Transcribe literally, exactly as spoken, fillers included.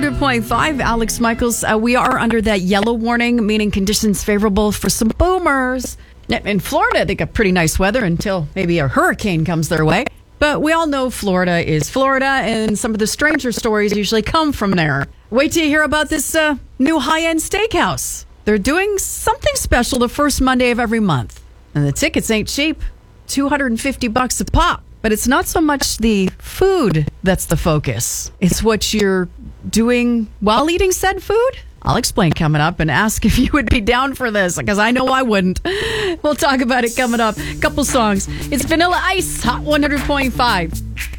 hundred point five, Alex Michaels. Uh, we are under that yellow warning, meaning conditions favorable for some boomers. In Florida, they got pretty nice weather until maybe a hurricane comes their way. But we all know Florida is Florida, and some of the stranger stories usually come from there. Wait till you hear about this uh, new high-end steakhouse. They're doing something special the first Monday of every month. And the tickets ain't cheap, two hundred fifty bucks a pop. But it's not so much the food that's the focus. It's what you're doing while eating said food. I'll explain coming up and ask if you would be down for this, because I know I wouldn't. We'll talk about it coming up. Couple songs. It's Vanilla Ice, Hot one hundred point five.